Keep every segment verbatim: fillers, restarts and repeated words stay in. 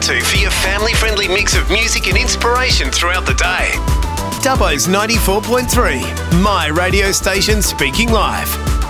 to for your family-friendly mix of music and inspiration throughout the day. Dubbo's ninety-four point three, my radio station speaking live.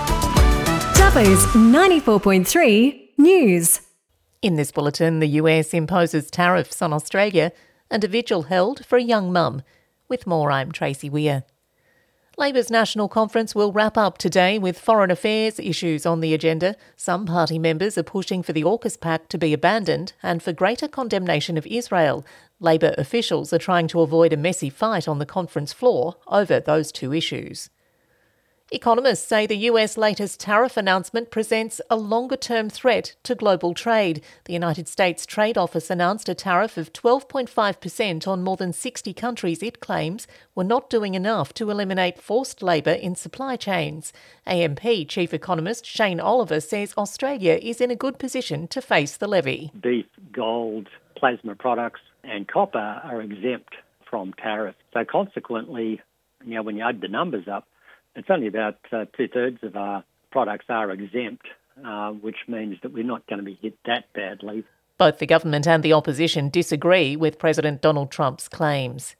Dubbo's ninety-four point three News. In this bulletin, the U S imposes tariffs on Australia and a vigil held for a young mum. With more, I'm Tracy Weir. Labor's National Conference will wrap up today with foreign affairs issues on the agenda. Some party members are pushing for the AUKUS Pact to be abandoned and for greater condemnation of Israel. Labor officials are trying to avoid a messy fight on the conference floor over those two issues. Economists say the U S latest tariff announcement presents a longer-term threat to global trade. The United States Trade Office announced a tariff of twelve point five percent on more than sixty countries it claims were not doing enough to eliminate forced labour in supply chains. A M P Chief Economist Shane Oliver says Australia is in a good position to face the levy. Beef, gold, plasma products and copper are exempt from tariff. So consequently, you know, when you add the numbers up, it's only about uh, two-thirds of our products are exempt, uh, which means that we're not going to be hit that badly. Both the government and the opposition disagree with President Donald Trump's claims.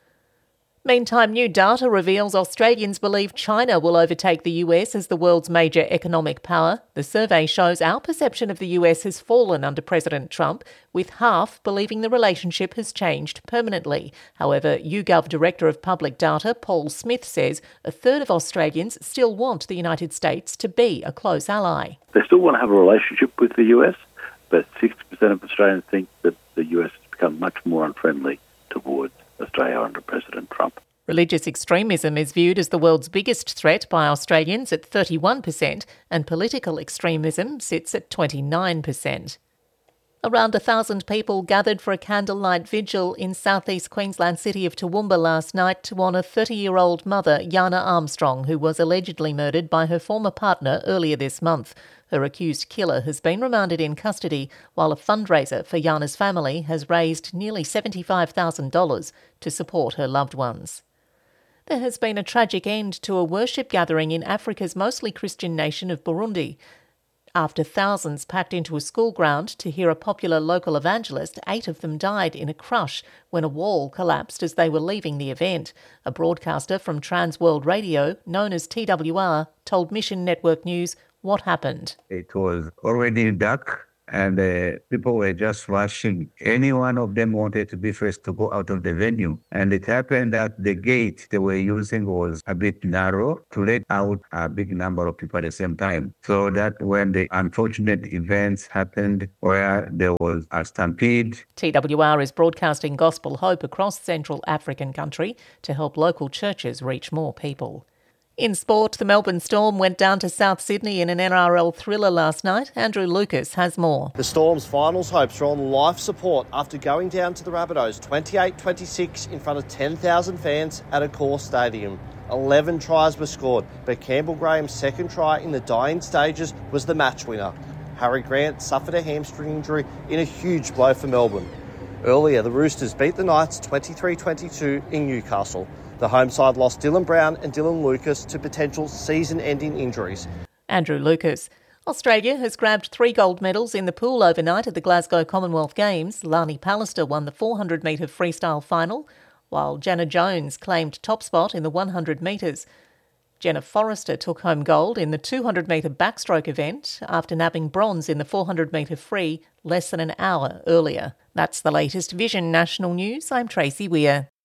Meantime, new data reveals Australians believe China will overtake the U S as the world's major economic power. The survey shows our perception of the U S has fallen under President Trump, with half believing the relationship has changed permanently. However, YouGov Director of Public Data, Paul Smith, says a third of Australians still want the United States to be a close ally. They still want to have a relationship with the U S, but sixty percent of Australians think that the U S has become much more unfriendly towards Australia under President Trump. Religious extremism is viewed as the world's biggest threat by Australians at thirty-one percent, and political extremism sits at twenty-nine percent. Around a thousand people gathered for a candlelight vigil in southeast Queensland city of Toowoomba last night to honour thirty-year-old mother Yana Armstrong, who was allegedly murdered by her former partner earlier this month. Her accused killer has been remanded in custody, while a fundraiser for Yana's family has raised nearly seventy-five thousand dollars to support her loved ones. There has been a tragic end to a worship gathering in Africa's mostly Christian nation of Burundi. After thousands packed into a school ground to hear a popular local evangelist, eight of them died in a crush when a wall collapsed as they were leaving the event. A broadcaster from Trans World Radio, known as T W R, told Mission Network News what happened. It was already dark and uh, people were just rushing. Any one of them wanted to be first to go out of the venue. And it happened that the gate they were using was a bit narrow to let out a big number of people at the same time. So that when the unfortunate events happened where there was a stampede. T W R is broadcasting gospel hope across Central African country to help local churches reach more people. In sport, the Melbourne Storm went down to South Sydney in an N R L thriller last night. Andrew Lucas has more. The Storm's finals hopes are on life support after going down to the Rabbitohs twenty-eight twenty-six in front of ten thousand fans at Accor Stadium. eleven tries were scored, but Campbell Graham's second try in the dying stages was the match winner. Harry Grant suffered a hamstring injury in a huge blow for Melbourne. Earlier, the Roosters beat the Knights twenty-three twenty-two in Newcastle. The home side lost Dylan Brown and Dylan Lucas to potential season-ending injuries. Andrew Lucas. Australia has grabbed three gold medals in the pool overnight at the Glasgow Commonwealth Games. Lani Pallister won the four hundred metre freestyle final, while Jenna Jones claimed top spot in the one hundred metres. Jenna Forrester took home gold in the two hundred metre backstroke event after nabbing bronze in the four hundred metre free less than an hour earlier. That's the latest Vision National News. I'm Tracy Weir.